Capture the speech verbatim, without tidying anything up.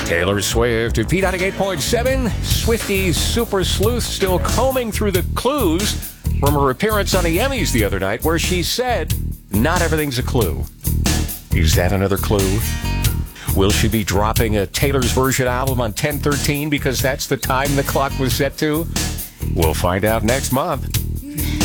Taylor Swift at P ninety-eight point seven. Swifty's Super Sleuth still combing through the clues from her appearance on the Emmys the other night, where she said, not everything's a clue. Is that another clue? Will she be dropping a Taylor's Version album on ten thirteen because that's the time the clock was set to? We'll find out next month.